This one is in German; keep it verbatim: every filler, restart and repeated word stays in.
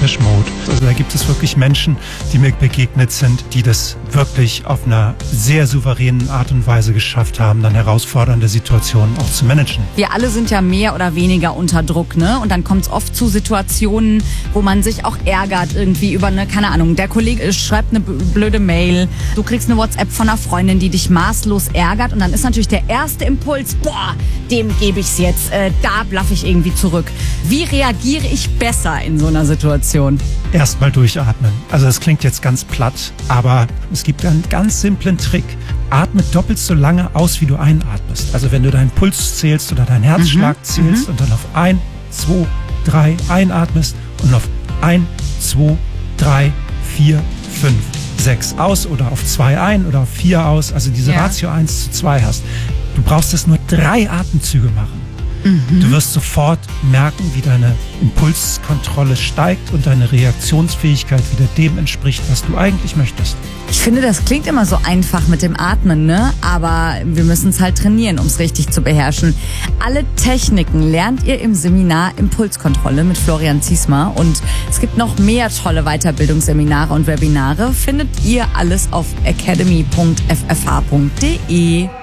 Depeche Mode. Also da gibt es wirklich Menschen, die mir begegnet sind, die das wirklich auf einer sehr souveränen Art und Weise geschafft haben, dann herausfordernde Situationen auch zu managen. Wir alle sind ja mehr oder weniger unter Druck, ne? Und dann kommt es oft zu Situationen, wo man sich auch ärgert irgendwie über eine, keine Ahnung, der Kollege schreibt eine blöde Mail, du kriegst eine WhatsApp von einer Freundin, die dich maßlos ärgert und dann ist natürlich der erste Impuls, boah, dem gebe ich's jetzt, äh, da blaffe ich irgendwie zurück. Wie reagiere ich besser in so einer Situation? Erstmal durchatmen. Also das klingt jetzt ganz platt, aber es gibt einen ganz simplen Trick. Atme doppelt so lange aus, wie du einatmest. Also wenn du deinen Puls zählst oder deinen Herzschlag mhm. zählst mhm. und dann auf ein, zwei, drei einatmest und auf ein, zwei, drei, vier, fünf, sechs aus oder auf zwei ein oder auf vier aus, also diese ja. Ratio eins zu zwei hast. Du brauchst es nur drei Atemzüge machen. Mhm. Du wirst sofort merken, wie deine Impulskontrolle steigt und deine Reaktionsfähigkeit wieder dem entspricht, was du eigentlich möchtest. Ich finde, das klingt immer so einfach mit dem Atmen, ne? Aber wir müssen es halt trainieren, um es richtig zu beherrschen. Alle Techniken lernt ihr im Seminar Impulskontrolle mit Florian Ziesmer. Und es gibt noch mehr tolle Weiterbildungsseminare und Webinare. Findet ihr alles auf academy punkt f f h punkt d e.